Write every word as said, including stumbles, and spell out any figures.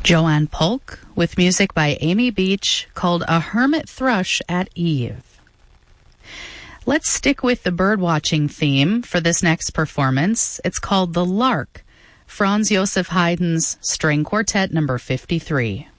Joanne Polk with music by Amy Beach called A Hermit Thrush at Eve. Let's stick with the birdwatching theme for this next performance. It's called The Lark, Franz Joseph Haydn's String Quartet number fifty-three.